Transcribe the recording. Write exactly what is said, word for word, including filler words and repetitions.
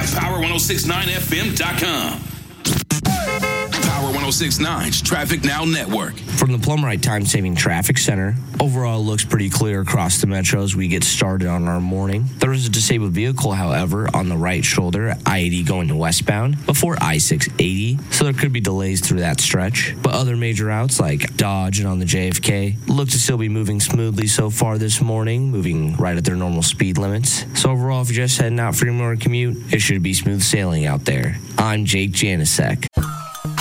power ten sixty-nine F M dot com. Power ten sixty-nine's Traffic Now Network. From the Plumrite Time-Saving Traffic Center, overall it looks pretty clear across the metro as we get started on our morning. There is a disabled vehicle, however, on the right shoulder, I eighty going to westbound, before I six eighty, so there could be delays through that stretch. But other major routes like Dodge and on the J F K look to still be moving smoothly so far this morning, moving right at their normal speed limits. So overall, if you're just heading out for your morning commute, it should be smooth sailing out there. I'm Jake Janisek.